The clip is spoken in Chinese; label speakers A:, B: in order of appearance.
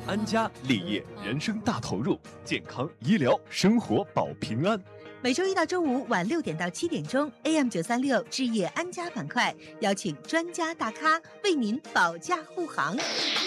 A: 安家立业，人生大投入，健康医疗生活保平安。
B: 每周一到周五晚6点到7点钟 ，AM936置业安家板块，邀请专家大咖为您保驾护航。